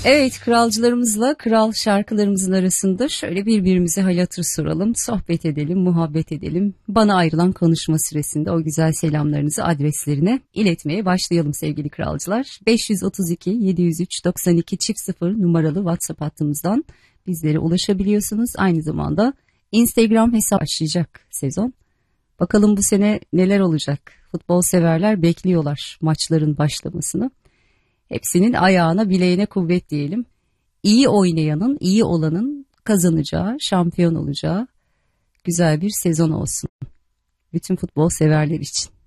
Evet, kralcılarımızla kral şarkılarımızın arasında şöyle birbirimize hal hatır soralım, sohbet edelim, muhabbet edelim. Bana ayrılan konuşma süresinde o güzel selamlarınızı adreslerine iletmeye başlayalım sevgili kralcılar. 532 703 92 0 numaralı WhatsApp hattımızdan bizlere ulaşabiliyorsunuz. Aynı zamanda Instagram hesabı başlayacak sezon. Bakalım bu sene neler olacak? Futbol severler bekliyorlar maçların başlamasını. Hepsinin ayağına bileğine kuvvet diyelim. İyi oynayanın, iyi olanın kazanacağı, şampiyon olacağı güzel bir sezon olsun. Bütün futbol severler için.